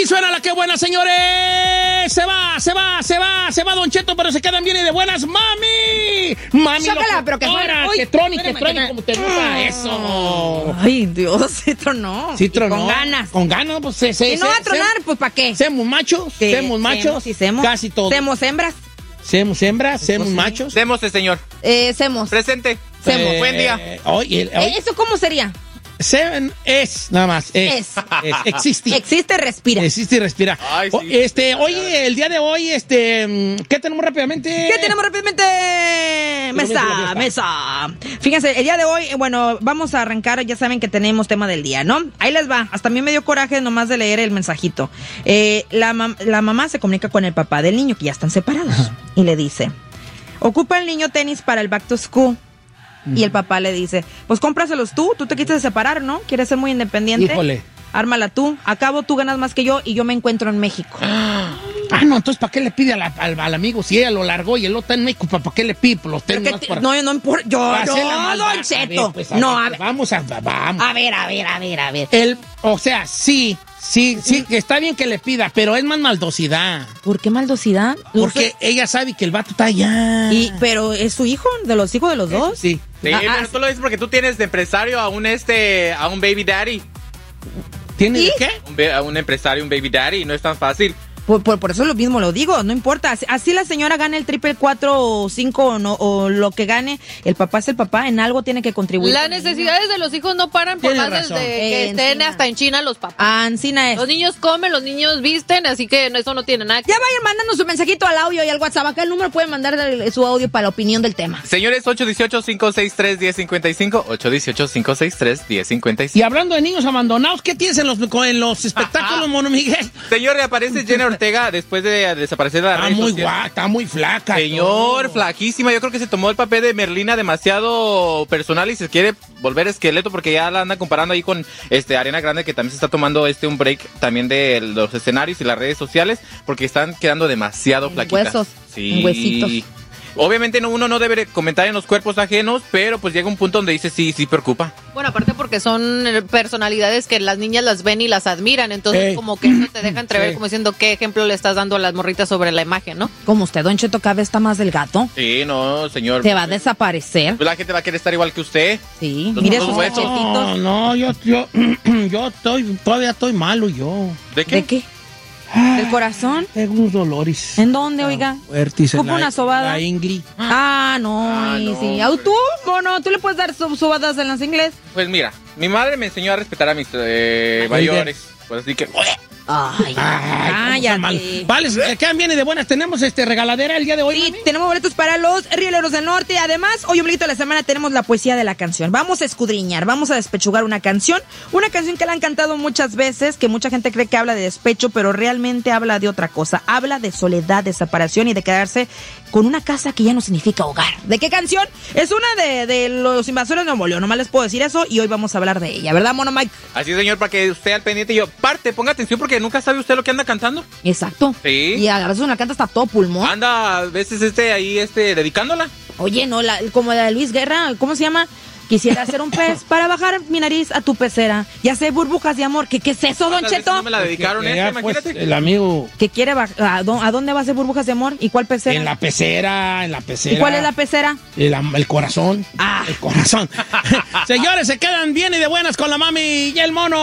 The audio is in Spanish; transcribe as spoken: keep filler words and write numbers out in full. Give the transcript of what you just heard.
Así suena la que buena, señores. Se va, se va, se va, se va Don Cheto, pero se quedan bien y de buenas. ¡Mami! ¡Mami! Sácala, pero que fuera. Que troni, que troni, como te gusta eso. Ay, Dios, sí tronó. Sí tronó. Con ganas. Con ganas, pues se, se, Si no se, va a tronar, se, pues ¿para qué? Semos machos, Sí, semos machos. Semos y semos. Casi todo. Semos hembras. Semos hembras, semos sí. machos. Demos, señor. Eh, semos. Presente. Semos. Eh, Buen día. Hoy, el, hoy, Eh, ¿Eso cómo sería? Seven es, nada más. Es. Es. es, existe. Existe, respira. Existe y respira. Ay, sí. O, este, oye, el día de hoy, este, ¿qué tenemos rápidamente? ¿Qué tenemos rápidamente? Mesa, mesa. Fíjense, el día de hoy, bueno, vamos a arrancar, ya saben que tenemos tema del día, ¿no? Ahí les va, hasta a mí me dio coraje nomás de leer el mensajito. Eh, la, mam- la mamá se comunica con el papá del niño, que ya están separados, y le dice, ocupa el niño tenis para el back to school. Y el papá le dice, pues cómpraselos tú, tú te quieres separar, ¿no? Quieres ser muy independiente. Híjole. Ármala tú. Acabo, tú ganas más que yo y yo me encuentro en México. Ah, no, entonces, ¿para qué le pide a la- al, al amigo? Si ella lo largó y él está en México, ¿para qué le pide por los Pero tenis? que más te- para- no, no importa. Yo, para hacer la no, maldad? Don A Cheto. ver, pues, a no, ver, a ver. Vamos a, vamos. A ver, a ver, a ver, a ver. El, o sea, sí, sí, sí, que está bien que le pida, pero es más maldosidad. ¿Por qué maldosidad? Porque ella sabe que el vato está allá. Y, pero es su hijo, de los hijos de los dos. Sí. Sí, Ah, pero ah, tú lo dices porque tú tienes de empresario a un este, a un baby daddy. ¿Tiene ¿Y? de qué? Un be- a un empresario, un baby daddy, y no es tan fácil. Por, por, por eso lo mismo lo digo, no importa. Así, así la señora gane el triple cuatro o cinco o, no, o lo que gane, el papá es el papá, en algo tiene que contribuir. Las necesidades de los hijos no paran por Tienes más razón. desde que Eh, estén encima. hasta en China los papás. Ancina es. Los niños comen, los niños visten, así que eso no tiene nada que Ya vayan mandando su mensajito al audio y al WhatsApp. Acá el número pueden mandar el- su audio para la opinión del tema. Señores, ocho uno ocho, cinco seis tres, uno cero cinco cinco, ocho uno ocho, cinco seis tres, uno cero cinco Y cinco. hablando de niños abandonados, ¿qué tienes en los, en los espectáculos, Mono Miguel? Señor, reaparece Jenna Ortega después de desaparecer de las Está redes muy sociales. guapa, está muy flaca. Señor, todo. flaquísima. Yo creo que se tomó el papel de Merlina demasiado personal y se quiere volver esqueleto porque ya la anda comparando ahí con este Ariana Grande, que también se está tomando este un break también de los escenarios y las redes sociales porque están quedando demasiado En flaquitas. huesos, Sí. en huesitos. Obviamente no, uno no debe comentar en los cuerpos ajenos, pero pues llega un punto donde dice sí, sí preocupa. Bueno, aparte porque son eh, personalidades que las niñas las ven y las admiran, entonces Ey. como que eso te deja entrever Sí. como diciendo qué ejemplo le estás dando a las morritas sobre la imagen, ¿no? Como usted, Don Cheto, cada vez está más delgado. Sí, no, señor. ¿Te va a desaparecer? Pues la gente va a querer estar igual que usted. Sí, Los mire dos sus huesos. cachetitos. No, no, yo, yo, yo estoy, todavía estoy malo yo. ¿De qué? ¿De qué? ¿Del corazón? Tengo unos dolores. ¿En dónde, oiga? Fuertes en ¿Ocupa la- una sobada? La Ingrid. Ah, no, Ah, y no, sí. hombre. ¿Tú? Bueno, ¿tú le puedes dar su- sobadas en las inglés? Pues mira, mi madre me enseñó a respetar a mis eh, Ay, mayores. Pues así que... Ay, Ay, cómo está mal. cállate. Vale, eh, quedan bien y de buenas. Tenemos este regaladera el día de hoy. Sí, mami? tenemos boletos para los Rieleros del Norte. Además, hoy, ombliguito de la semana, tenemos la poesía de la canción. Vamos a escudriñar, vamos a despechugar una canción. Una canción que la han cantado muchas veces, que mucha gente cree que habla de despecho, pero realmente habla de otra cosa. Habla de soledad, de separación y de quedarse con una casa que ya no significa hogar. ¿De qué canción? Es una de, de los Invasores de Nuevo León. Nomás les puedo decir eso y hoy vamos a hablar de ella. ¿Verdad, Mono Mike? Así, señor, para que usted al pendiente y yo, parte, ponga atención porque nunca sabe usted lo que anda cantando. Exacto. Sí. Y a veces una canta hasta todo pulmón. Anda a veces este ahí este dedicándola. Oye, no, la, como la de Luis Guerra, ¿cómo se llama? Quisiera ser un pez para bajar mi nariz a tu pecera. Ya sé, burbujas de amor. ¿Qué, qué es eso, Don ¿Cuántas veces Cheto? no me la dedicaron Que esa, ya, pues, imagínate. el amigo ¿Qué quiere baj- a, dó- a dónde va a hacer burbujas de amor? ¿Y cuál pecera? en la pecera, en la pecera. ¿Y cuál es la pecera? El, am- el corazón. Ah. El corazón. Señores, se quedan bien y de buenas con la mami y el mono.